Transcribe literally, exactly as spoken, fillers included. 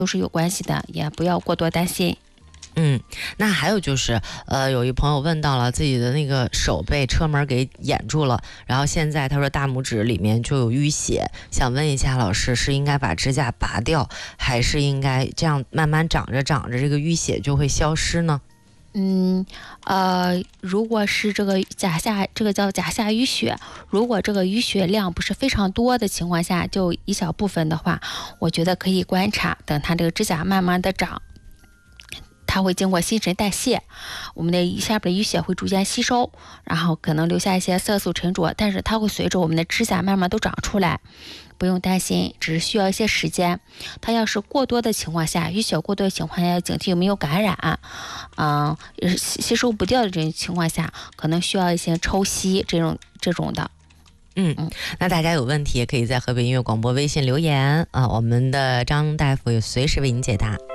都是有关系的，也不要过多担心。 嗯，那还有就是，呃，有一朋友问到了自己的那个手被车门给掩住了，然后现在他说大拇指里面就有淤血，想问一下老师，是应该把指甲拔掉，还是应该这样慢慢长着长着这个淤血就会消失呢？ 嗯，呃，如果是这个甲下，这个叫甲下淤血，如果这个淤血量不是非常多的情况下，就一小部分的话，我觉得可以观察，等它这个指甲慢慢的长。它会经过新陈代谢，我们的下边的淤血会逐渐吸收，然后可能留下一些色素沉着，但是它会随着我们的指甲慢慢都长出来，不用担心，只是需要一些时间。它要是过多的情况下，淤血过多的情况下，要警惕有没有感染，嗯，吸收不掉的这种情况下，可能需要一些抽吸这种这种的。 嗯，那大家有问题也可以在河北音乐广播微信留言啊，我们的张大夫也随时为您解答。